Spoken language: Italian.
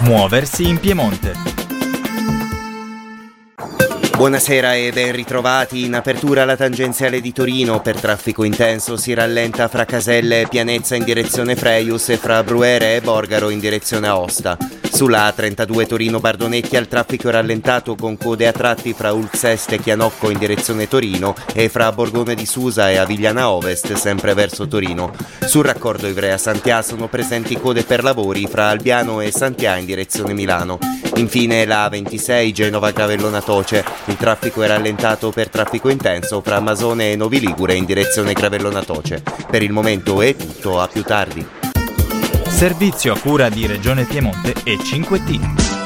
Muoversi in Piemonte. Buonasera e ben ritrovati. In apertura la tangenziale di Torino. Per traffico intenso si rallenta fra Caselle e Pianezza in direzione Freius e fra Bruere e Borgaro in direzione Aosta. Sulla A32 Torino-Bardonecchia il traffico è rallentato con code a tratti fra Ulxest e Chianocco in direzione Torino e fra Borgone di Susa e Avigliana Ovest sempre verso Torino. Sul raccordo Ivrea-Santià sono presenti code per lavori fra Albiano e Santià in direzione Milano. Infine la A26 Genova-Gravellona Toce. Il traffico è rallentato per traffico intenso fra Masone e Novi Ligure in direzione Gravellona Toce. Per il momento è tutto, a più tardi. Servizio a cura di Regione Piemonte e 5T.